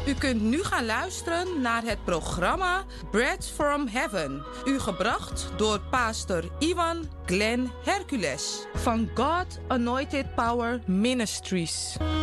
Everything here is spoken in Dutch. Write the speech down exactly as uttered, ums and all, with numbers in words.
U kunt nu gaan luisteren naar het programma Bread from Heaven. U gebracht door pastor Iwan Glenn Hercules van God Anointed Power Ministries.